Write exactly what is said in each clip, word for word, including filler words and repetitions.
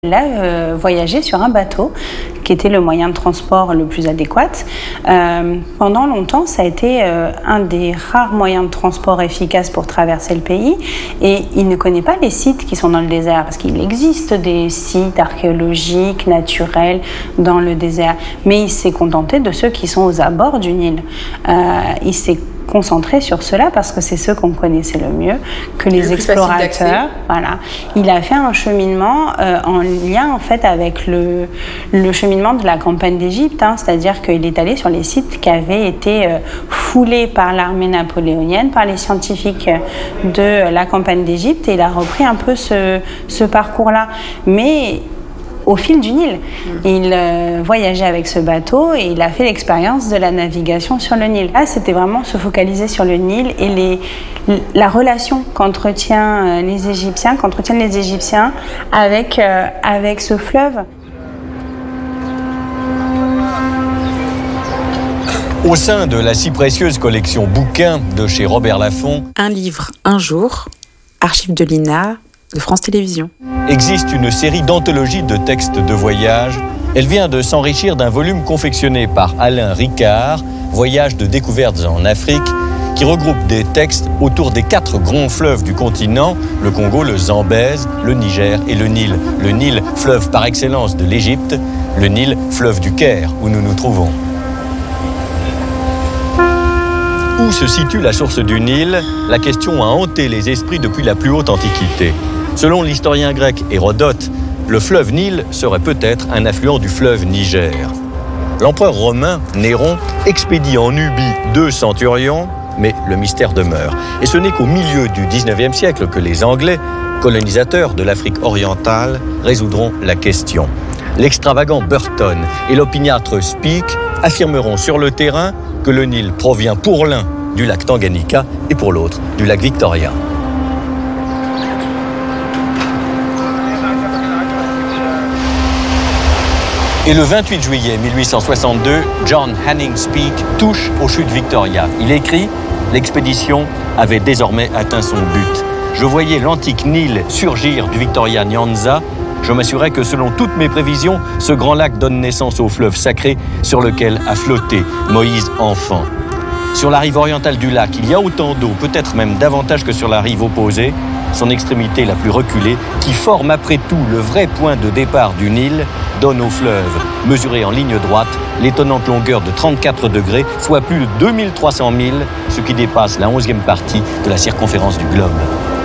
Il a euh, voyagé sur un bateau, qui était le moyen de transport le plus adéquat. Euh, pendant longtemps, ça a été euh, un des rares moyens de transport efficaces pour traverser le pays. Et il ne connaît pas les sites qui sont dans le désert, parce qu'il existe des sites archéologiques, naturels dans le désert. Mais il s'est contenté de ceux qui sont aux abords du Nil. Euh, il s'est concentré sur cela parce que c'est ceux qu'on connaissait le mieux, que les le explorateurs. Voilà. Il a fait un cheminement euh, en lien en fait avec le, le cheminement de la campagne d'Égypte, hein, c'est-à-dire qu'il est allé sur les sites qui avaient été euh, foulés par l'armée napoléonienne, par les scientifiques de la campagne d'Égypte, et il a repris un peu ce, ce parcours-là. Mais au fil du Nil. Il euh, voyageait avec ce bateau et il a fait l'expérience de la navigation sur le Nil. Là, c'était vraiment se focaliser sur le Nil et les, la relation qu'entretient euh, les Égyptiens, qu'entretiennent les Égyptiens avec, euh, avec ce fleuve. Au sein de la si précieuse collection bouquins de chez Robert Laffont, Un livre, un jour, archives de l'I N A, de France Télévisions. Existe une série d'anthologies de textes de voyage. Elle vient de s'enrichir d'un volume confectionné par Alain Ricard, Voyage de découvertes en Afrique, qui regroupe des textes autour des quatre grands fleuves du continent, le Congo, le Zambèze, le Niger et le Nil. Le Nil, fleuve par excellence de l'Égypte, le Nil, fleuve du Caire, où nous nous trouvons. Où se situe la source du Nil? La question a hanté les esprits depuis la plus haute antiquité. Selon l'historien grec Hérodote, le fleuve Nil serait peut-être un affluent du fleuve Niger. L'empereur romain, Néron, expédie en Nubie deux centurions, mais le mystère demeure. Et ce n'est qu'au milieu du dix-neuvième siècle que les Anglais, colonisateurs de l'Afrique orientale, résoudront la question. L'extravagant Burton et l'opiniâtre Speke affirmeront sur le terrain que le Nil provient pour l'un du lac Tanganyika et pour l'autre du lac Victoria. Et le vingt-huit juillet mille huit cent soixante-deux, John Hanning Speke touche aux chutes Victoria. Il écrit « L'expédition avait désormais atteint son but. Je voyais l'antique Nil surgir du Victoria Nyanza. Je m'assurais que selon toutes mes prévisions, ce grand lac donne naissance au fleuve sacré sur lequel a flotté Moïse enfant. Sur la rive orientale du lac, il y a autant d'eau, peut-être même davantage que sur la rive opposée, son extrémité la plus reculée, qui forme après tout le vrai point de départ du Nil, donne au fleuve, mesuré en ligne droite, l'étonnante longueur de trente-quatre degrés, soit plus de deux mille trois cents milles, ce qui dépasse la onzième partie de la circonférence du globe.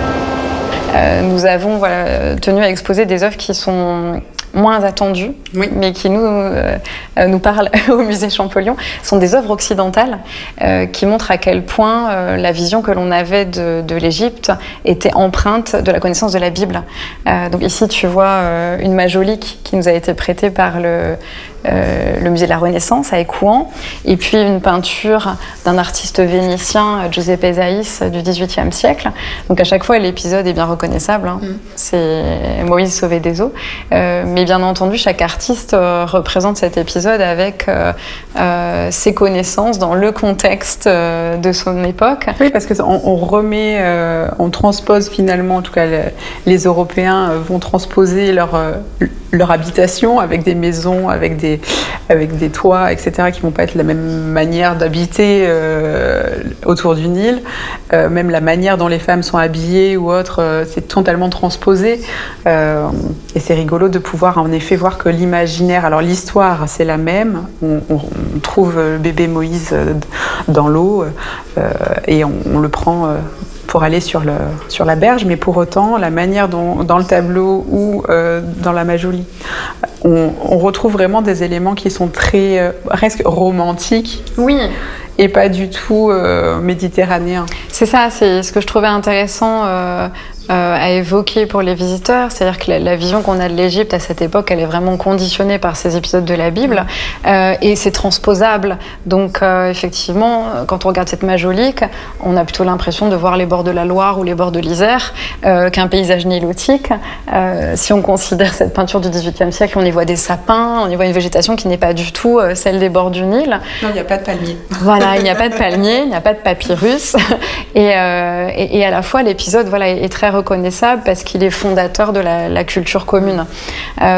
Euh, nous avons voilà, tenu à exposer des œuvres qui sont moins attendues, oui. mais qui nous, euh, nous parlent au musée Champollion. Ce sont des œuvres occidentales euh, qui montrent à quel point euh, la vision que l'on avait de, de l'Égypte était empreinte de la connaissance de la Bible. Euh, donc ici, tu vois euh, une majolique qui nous a été prêtée par le... Euh, le musée de la Renaissance à Écouen, et puis une peinture d'un artiste vénitien, Giuseppe Zaïs, du dix-huitième siècle. Donc à chaque fois, l'épisode est bien reconnaissable. Hein. Mm. C'est Moïse sauvé des eaux. Euh, mais bien entendu, chaque artiste euh, représente cet épisode avec euh, euh, ses connaissances dans le contexte euh, de son époque. Oui, parce qu'on on remet, euh, on transpose finalement, en tout cas les, les Européens vont transposer leur, euh, leur habitation avec des maisons, avec des avec des toits, et cetera, qui ne vont pas être la même manière d'habiter euh, autour du Nil. Euh, même la manière dont les femmes sont habillées ou autre, euh, c'est totalement transposé. Euh, et c'est rigolo de pouvoir en effet voir que l'imaginaire, alors l'histoire, c'est la même. On, on, on trouve le bébé Moïse dans l'eau euh, et on, on le prend... Euh, pour aller sur, le, sur la berge, mais pour autant, la manière dont, dans le tableau ou euh, dans la majolique, on, on retrouve vraiment des éléments qui sont très, euh, presque romantiques. Oui. Et pas du tout euh, méditerranéens. C'est ça, c'est ce que je trouvais intéressant euh, euh, à évoquer pour les visiteurs. C'est-à-dire que la, la vision qu'on a de l'Égypte à cette époque, elle est vraiment conditionnée par ces épisodes de la Bible. Euh, et c'est transposable. Donc euh, effectivement, quand on regarde cette majolique, on a plutôt l'impression de voir les bords de la Loire ou les bords de l'Isère euh, qu'un paysage nilotique. Euh, si on considère cette peinture du dix-huitième siècle, on y voit des sapins, on y voit une végétation qui n'est pas du tout euh, celle des bords du Nil. Non, il n'y a pas de palmiers. Voilà. Il n'y a pas de palmier, il n'y a pas de papyrus. Et, euh, et, et à la fois, l'épisode voilà, est très reconnaissable parce qu'il est fondateur de la, la culture commune. Euh,